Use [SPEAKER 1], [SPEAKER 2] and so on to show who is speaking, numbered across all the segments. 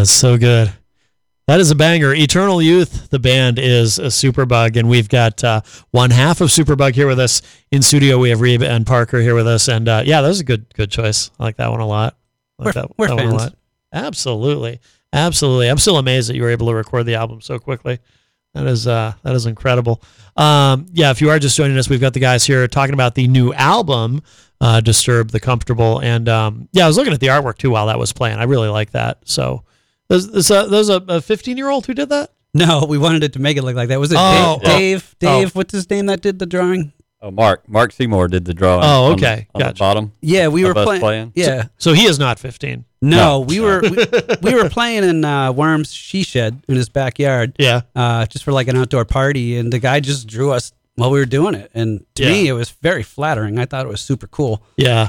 [SPEAKER 1] It's so good. That is a banger. Eternal Youth, the band, is a Superbug, and we've got one half of Superbug here with us in studio. We have Reba and Parker here with us, and that was a good choice. I like that one a lot.
[SPEAKER 2] We're fans. One a lot.
[SPEAKER 1] Absolutely. I'm still amazed that you were able to record the album so quickly. That is incredible. If you are just joining us, we've got the guys here talking about the new album, Disturb the Comfortable, and I was looking at the artwork too while that was playing. I really like that. So. There's a 15-year-old who did that?
[SPEAKER 2] No, we wanted it to make it look like that. Was it Dave? What's his name that did the drawing?
[SPEAKER 3] Oh, Mark Seymour did the drawing.
[SPEAKER 1] Oh, okay.
[SPEAKER 3] On the bottom.
[SPEAKER 2] Yeah, we were playing. Yeah.
[SPEAKER 1] So he is not 15.
[SPEAKER 2] No, we were playing in Worm's she shed in his backyard.
[SPEAKER 1] Yeah.
[SPEAKER 2] Just for like an outdoor party, and the guy just drew us while we were doing it, and to me it was very flattering. I thought it was super cool.
[SPEAKER 1] Yeah.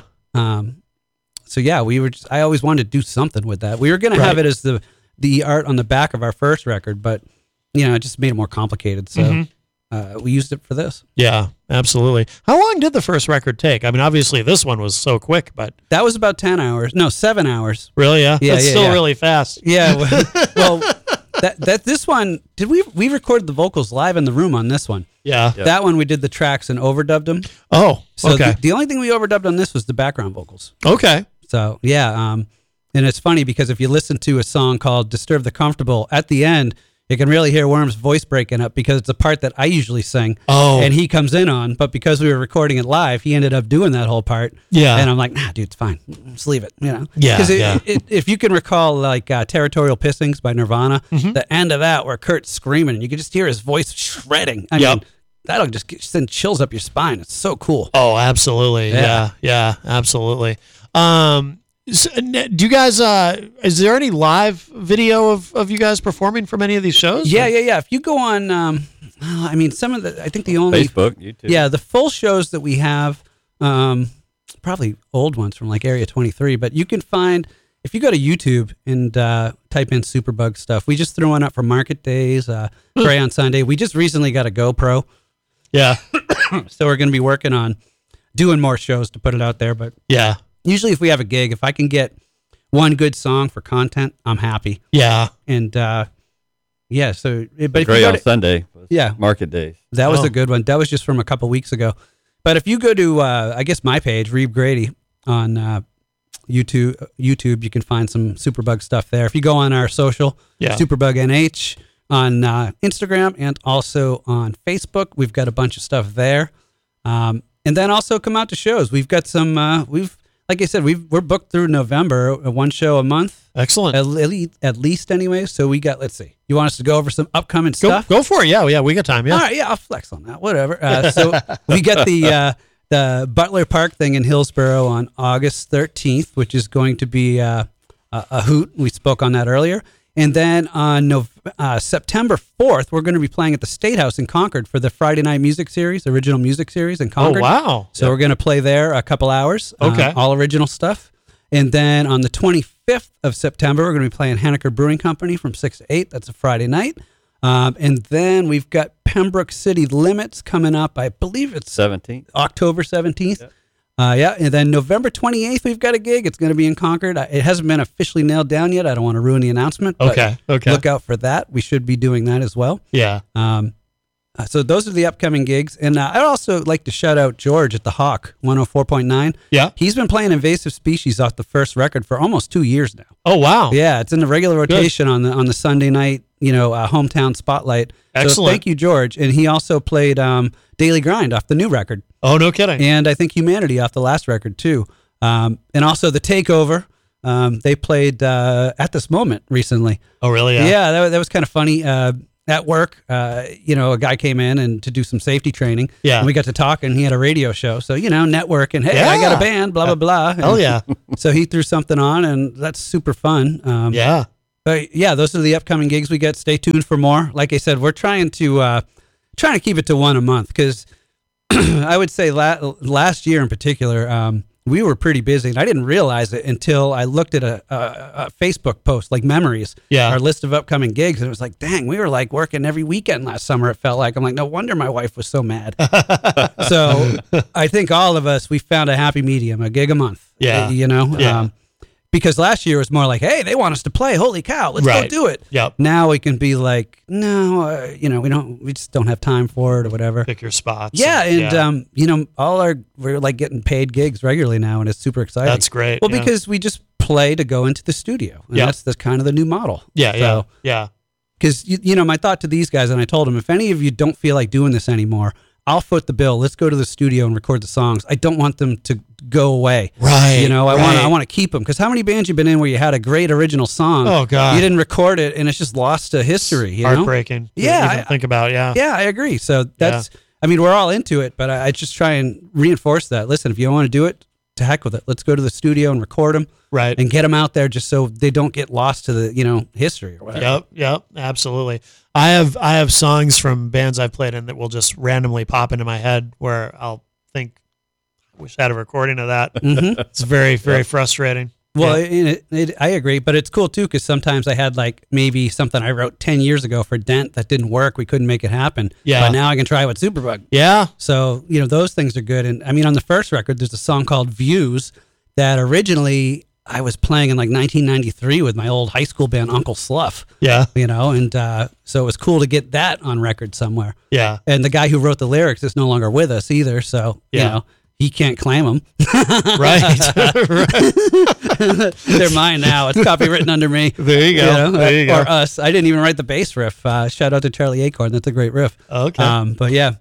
[SPEAKER 2] So I always wanted to do something with that. We were going to have it as the art on the back of our first record, but it just made it more complicated. So we used it for this.
[SPEAKER 1] Yeah, absolutely. How long did the first record take? I mean, obviously this one was so quick, but
[SPEAKER 2] that was about 7 hours.
[SPEAKER 1] Really? Yeah. That's still really fast.
[SPEAKER 2] Yeah. Well, this one we recorded the vocals live in the room on this one.
[SPEAKER 1] Yeah.
[SPEAKER 2] That one we did the tracks and overdubbed them.
[SPEAKER 1] Oh,
[SPEAKER 2] so
[SPEAKER 1] okay.
[SPEAKER 2] The only thing we overdubbed on this was the background vocals.
[SPEAKER 1] Okay.
[SPEAKER 2] So, and it's funny because if you listen to a song called Disturb the Comfortable, at the end, you can really hear Worm's voice breaking up because it's a part that I usually sing.
[SPEAKER 1] Oh.
[SPEAKER 2] And he comes in on, but because we were recording it live, he ended up doing that whole part.
[SPEAKER 1] Yeah.
[SPEAKER 2] And I'm like, nah, dude, it's fine. Just leave it,
[SPEAKER 1] Yeah.
[SPEAKER 2] Because if you can recall, like, Territorial Pissings by Nirvana, the end of that where Kurt's screaming and you can just hear his voice shredding. I mean, that'll just send chills up your spine. It's so cool.
[SPEAKER 1] Oh, absolutely. Yeah, absolutely. So, do you guys, is there any live video of you guys performing from any of these shows?
[SPEAKER 2] Yeah. If you go on, some of I think the only
[SPEAKER 3] Facebook, YouTube.
[SPEAKER 2] Yeah, the full shows that we have, probably old ones from like Area 23, but you can find, if you go to YouTube and type in Superbug stuff, we just threw one up for Market Days, Pray on Sunday. We just recently got a GoPro.
[SPEAKER 1] Yeah.
[SPEAKER 2] So we're going to be working on doing more shows to put it out there, but
[SPEAKER 1] yeah.
[SPEAKER 2] Usually if we have a gig, if I can get one good song for content, I'm happy.
[SPEAKER 1] Yeah.
[SPEAKER 2] And, so... But if
[SPEAKER 3] Pray on Sunday. Market Days.
[SPEAKER 2] That was a good one. That was just from a couple weeks ago. But if you go to, my page, Reeb Grady, on YouTube, you can find some Superbug stuff there. If you go on our social, Superbug NH, on Instagram and also on Facebook, we've got a bunch of stuff there. And then also come out to shows. We've got some, like I said, we're booked through November, one show a month.
[SPEAKER 1] Excellent.
[SPEAKER 2] At least anyway. So we got, let's see. You want us to go over some upcoming stuff?
[SPEAKER 1] Go for it. Yeah, we got time. Yeah.
[SPEAKER 2] All right. Yeah, I'll flex on that. Whatever. So we got the Butler Park thing in Hillsborough on August 13th, which is going to be a hoot. We spoke on that earlier. And then on September 4th, we're going to be playing at the State House in Concord for the Friday Night Music Series, original music series in Concord.
[SPEAKER 1] Oh, wow.
[SPEAKER 2] So we're going to play there a couple hours.
[SPEAKER 1] Okay.
[SPEAKER 2] All original stuff. And then on the 25th of September, we're going to be playing Henniker Brewing Company from 6 to 8. That's a Friday night. And then we've got Pembroke City Limits coming up. I believe it's
[SPEAKER 3] 17th.
[SPEAKER 2] October 17th. And then November 28th, we've got a gig. It's going to be in Concord. It hasn't been officially nailed down yet. I don't want to ruin the announcement. But
[SPEAKER 1] okay.
[SPEAKER 2] Look out for that. We should be doing that as well.
[SPEAKER 1] Yeah.
[SPEAKER 2] So those are the upcoming gigs. And I'd also like to shout out George at the Hawk 104.9.
[SPEAKER 1] Yeah.
[SPEAKER 2] He's been playing Invasive Species off the first record for almost 2 years now.
[SPEAKER 1] Oh, wow.
[SPEAKER 2] Yeah, it's in the regular rotation on the Sunday night, hometown spotlight.
[SPEAKER 1] Excellent.
[SPEAKER 2] So thank you, George. And he also played Daily Grind off the new record.
[SPEAKER 1] Oh, no kidding.
[SPEAKER 2] And I think Humanity off the last record, too. And also The Takeover. They played At This Moment recently.
[SPEAKER 1] Oh, really?
[SPEAKER 2] Yeah, that was kind of funny. At work, a guy came in and to do some safety training.
[SPEAKER 1] Yeah.
[SPEAKER 2] And we got to talk, and he had a radio show. So, network, and hey, I got a band, blah, blah, blah.
[SPEAKER 1] Hell yeah.
[SPEAKER 2] So he threw something on, and that's super fun.
[SPEAKER 1] Yeah.
[SPEAKER 2] But yeah, those are the upcoming gigs we get. Stay tuned for more. Like I said, we're trying to keep it to one a month because I would say last year in particular, we were pretty busy, and I didn't realize it until I looked at a Facebook post, like Memories, our list of upcoming gigs, and it was like, dang, we were like working every weekend last summer, it felt like. I'm like, no wonder my wife was so mad. So I think all of us, we found a happy medium, a gig a month.
[SPEAKER 1] Yeah.
[SPEAKER 2] Because last year was more like, hey, they want us to play. Holy cow, let's go do it.
[SPEAKER 1] Yep.
[SPEAKER 2] Now we can be like, no, we just don't have time for it or whatever.
[SPEAKER 1] Pick your spots.
[SPEAKER 2] Yeah, we're like getting paid gigs regularly now, and it's super exciting.
[SPEAKER 1] That's great.
[SPEAKER 2] Well, because we just play to go into the studio, and that's kind of the new model.
[SPEAKER 1] Yeah.
[SPEAKER 2] Because my thought to these guys, and I told them, if any of you don't feel like doing this anymore, I'll foot the bill. Let's go to the studio and record the songs. I don't want them to go away.
[SPEAKER 1] Right.
[SPEAKER 2] I want to keep them. Because how many bands you been in where you had a great original song?
[SPEAKER 1] Oh God.
[SPEAKER 2] You didn't record it and it's just lost to history.
[SPEAKER 1] Heartbreaking.
[SPEAKER 2] Yeah.
[SPEAKER 1] Think about. Yeah.
[SPEAKER 2] Yeah, I agree. So that's. I mean, we're all into it, but I just try and reinforce that. Listen, if you want to do it, to heck with it. Let's go to the studio and record them.
[SPEAKER 1] Right.
[SPEAKER 2] And get them out there just so they don't get lost to the history or whatever.
[SPEAKER 1] Yep. Absolutely. I have songs from bands I've played in that will just randomly pop into my head where I'll think, I wish I had a recording of that.
[SPEAKER 2] Mm-hmm.
[SPEAKER 1] It's very, very frustrating.
[SPEAKER 2] Well, I agree, but it's cool too because sometimes I had like maybe something I wrote 10 years ago for Dent that didn't work. We couldn't make it happen.
[SPEAKER 1] Yeah.
[SPEAKER 2] But now I can try with Superbug.
[SPEAKER 1] Yeah.
[SPEAKER 2] So, those things are good. And I mean, on the first record, there's a song called Views that originally I was playing in like 1993 with my old high school band, Uncle Sluff.
[SPEAKER 1] Yeah.
[SPEAKER 2] And so it was cool to get that on record somewhere.
[SPEAKER 1] Yeah.
[SPEAKER 2] And the guy who wrote the lyrics is no longer with us either. So, he can't claim them.
[SPEAKER 1] Right.
[SPEAKER 2] They're mine now. It's copywritten under me.
[SPEAKER 1] There you go. There you go.
[SPEAKER 2] Or us. I didn't even write the bass riff. Shout out to Charlie Acorn. That's a great riff.
[SPEAKER 1] Okay.
[SPEAKER 2] But yeah.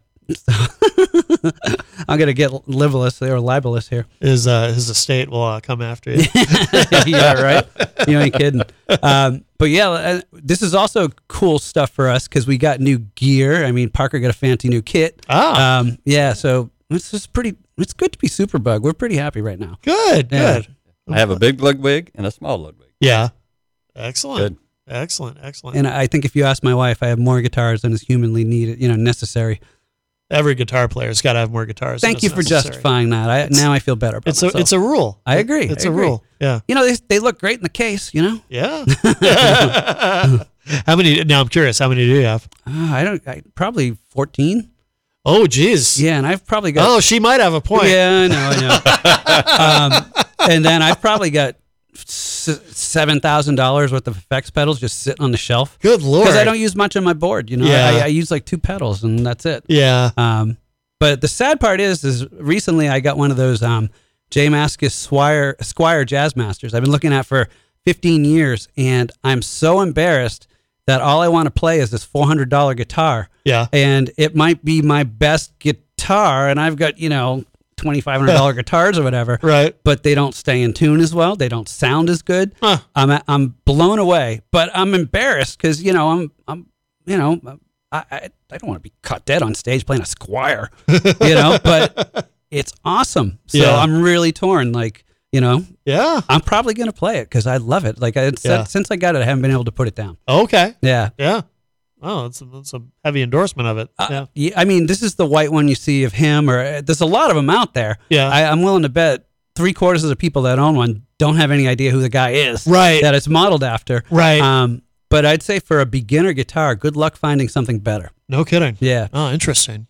[SPEAKER 2] I'm going to get libelous or libelous here.
[SPEAKER 1] His estate will come after you.
[SPEAKER 2] Yeah, right? You ain't kidding. But yeah, this is also cool stuff for us because we got new gear. I mean, Parker got a fancy new kit. Yeah, so it's good to be Superbug. We're pretty happy right now.
[SPEAKER 1] Good.
[SPEAKER 3] I have a big Ludwig and a small Ludwig.
[SPEAKER 1] Yeah. Excellent.
[SPEAKER 3] Good.
[SPEAKER 1] Excellent.
[SPEAKER 2] And I think if you ask my wife, I have more guitars than is humanly needed, necessary.
[SPEAKER 1] Every guitar player's got to have more guitars.
[SPEAKER 2] Thank you for justifying that. Now I feel better about myself.
[SPEAKER 1] It's a rule.
[SPEAKER 2] I agree.
[SPEAKER 1] It's a rule. Yeah.
[SPEAKER 2] They look great in the case,
[SPEAKER 1] Yeah. How many? Now I'm curious. How many do you have?
[SPEAKER 2] Probably 14.
[SPEAKER 1] Oh, geez.
[SPEAKER 2] Yeah, and I've probably got.
[SPEAKER 1] Oh, she might have a point.
[SPEAKER 2] Yeah, I know. And then I've probably got $7,000 worth of effects pedals just sitting on the shelf.
[SPEAKER 1] Good Lord.
[SPEAKER 2] Because I don't use much on my board. I use like 2 pedals and that's it.
[SPEAKER 1] Yeah.
[SPEAKER 2] But the sad part is recently I got one of those J Mascis Squire Jazz Masters I've been looking at for 15 years, and I'm so embarrassed that all I want to play is this $400 guitar.
[SPEAKER 1] Yeah.
[SPEAKER 2] And it might be my best guitar, and I've got, $2,500 guitars or whatever.
[SPEAKER 1] Right.
[SPEAKER 2] But they don't stay in tune as well. They don't sound as good.
[SPEAKER 1] Huh.
[SPEAKER 2] I'm blown away, but I'm embarrassed because, I don't want to be caught dead on stage playing a Squire, but it's awesome. So I'm really torn.
[SPEAKER 1] Yeah.
[SPEAKER 2] I'm probably going to play it because I love it. Since I got it, I haven't been able to put it down.
[SPEAKER 1] Okay.
[SPEAKER 2] Yeah.
[SPEAKER 1] Yeah. Oh, that's a heavy endorsement of it.
[SPEAKER 2] Yeah. I mean, this is the white one you see of him, or there's a lot of them out there.
[SPEAKER 1] Yeah.
[SPEAKER 2] I'm willing to bet 3/4 of the people that own one don't have any idea who the guy is.
[SPEAKER 1] Right.
[SPEAKER 2] That it's modeled after.
[SPEAKER 1] Right.
[SPEAKER 2] But I'd say for a beginner guitar, good luck finding something better.
[SPEAKER 1] No kidding.
[SPEAKER 2] Yeah.
[SPEAKER 1] Oh, interesting.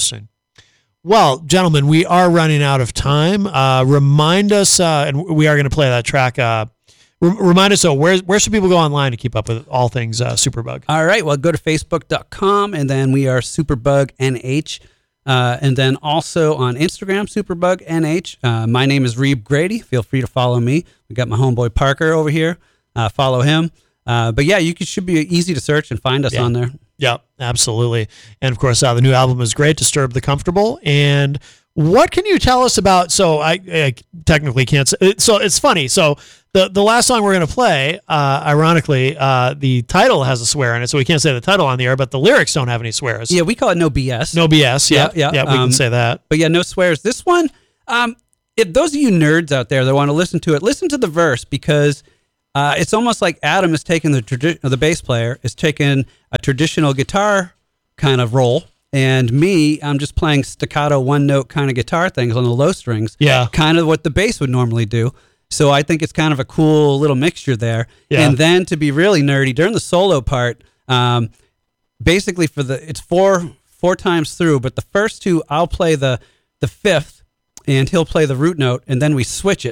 [SPEAKER 1] Well, gentlemen, we are running out of time. Remind us, and we are going to play that track. Remind us, where should people go online to keep up with all things Superbug?
[SPEAKER 2] All right. Well, go to facebook.com, and then we are SuperbugNH. And then also on Instagram, SuperbugNH. My name is Reeb Grady. Feel free to follow me. We got my homeboy Parker over here. Follow him. But yeah, should be easy to search and find us on there.
[SPEAKER 1] Yeah, absolutely. And of course, the new album is great, Disturb the Comfortable. And what can you tell us about, so I technically can't say, so it's funny. So the last song we're going to play, ironically, the title has a swear in it, so we can't say the title on the air, but the lyrics don't have any swears.
[SPEAKER 2] Yeah, we call it No BS.
[SPEAKER 1] No BS, yeah.
[SPEAKER 2] Yeah,
[SPEAKER 1] we can say that.
[SPEAKER 2] But yeah, no swears. This one, if those of you nerds out there that want to listen to it, listen to the verse because it's almost like Adam is taking the bass player is taking a traditional guitar kind of role, and me, I'm just playing staccato one note kind of guitar things on the low strings.
[SPEAKER 1] Yeah,
[SPEAKER 2] kind of what the bass would normally do. So I think it's kind of a cool little mixture there.
[SPEAKER 1] Yeah.
[SPEAKER 2] And then to be really nerdy during the solo part, basically it's four times through, but the first two I'll play the fifth, and he'll play the root note, and then we switch it.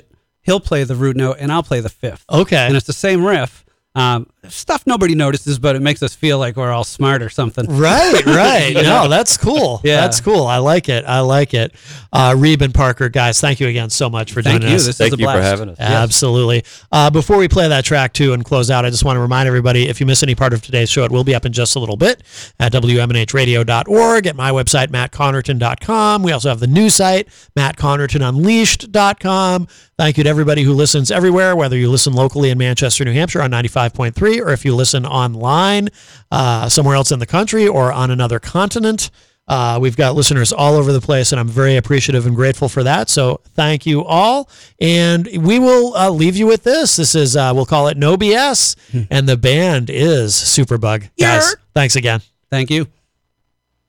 [SPEAKER 2] he'll play the root note and I'll play the fifth.
[SPEAKER 1] Okay.
[SPEAKER 2] And it's the same riff. Stuff nobody notices, but it makes us feel like we're all smart or something.
[SPEAKER 1] Right. No, that's cool.
[SPEAKER 2] Yeah.
[SPEAKER 1] That's cool. I like it. Reeb and Parker, guys, thank you again so much for
[SPEAKER 2] Thank
[SPEAKER 1] joining
[SPEAKER 2] you.
[SPEAKER 1] us.
[SPEAKER 2] This is
[SPEAKER 3] Thank
[SPEAKER 2] a
[SPEAKER 3] you for
[SPEAKER 2] blast.
[SPEAKER 3] having us.
[SPEAKER 1] Absolutely. Before we play that track too and close out, I just want to remind everybody, if you miss any part of today's show, it will be up in just a little bit at WMNHradio.org, at my website, mattconnerton.com. We also have the new site, mattconnertonunleashed.com. Thank you to everybody who listens everywhere, whether you listen locally in Manchester, New Hampshire on 95.3, or if you listen online somewhere else in the country or on another continent. We've got listeners all over the place, and I'm very appreciative and grateful for that. So thank you all. And we will leave you with this. This is, we'll call it No BS, and the band is Superbug. Guys, thanks again.
[SPEAKER 2] Thank you.